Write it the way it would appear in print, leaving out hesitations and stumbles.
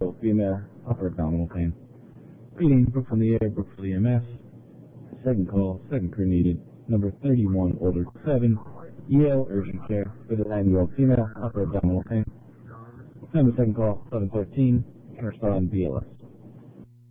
female, upper abdominal pain. Reading, Brook from the air, Brook for the EMS. Second call, second crew needed. Number 31, order 7, Yale, urgent care, for the 9-year-old female, upper abdominal pain. Time of second call, 7:13, respond BLS.